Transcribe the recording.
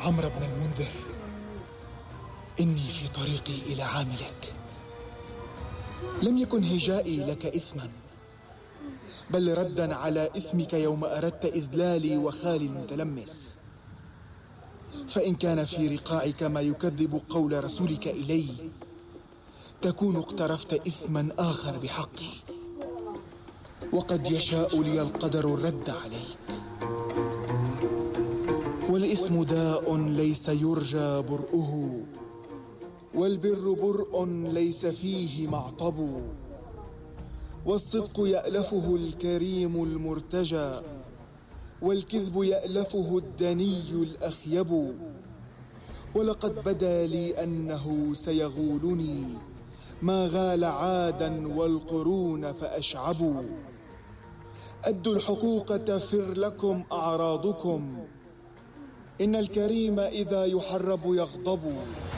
عمرو بن المنذر، إني في طريقي إلى عاملك. لم يكن هجائي لك إثما، بل ردا على إثمك يوم أردت إذلالي وخالي المتلمس. فإن كان في رقاعك ما يكذب قول رسولك إلي، تكون اقترفت إثما آخر بحقي، وقد يشاء لي القدر الرد عليك. والإثم داء ليس يرجى برؤه، والبر برء ليس فيه معطب. والصدق يألفه الكريم المرتجى، والكذب يألفه الدني الأخيب. ولقد بدا لي أنه سيغولني ما غال عادا والقرون فأشعبوا. أدوا الحقوق تفر لكم أعراضكم، إن الكريم إذا يحرب يغضب.